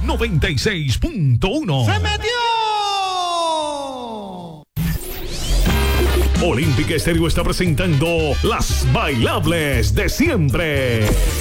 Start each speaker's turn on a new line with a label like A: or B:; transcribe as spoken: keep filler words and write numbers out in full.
A: noventa y seis punto uno.
B: ¡Se metió!
A: Olímpica Estéreo está presentando Las Bailables de Siempre.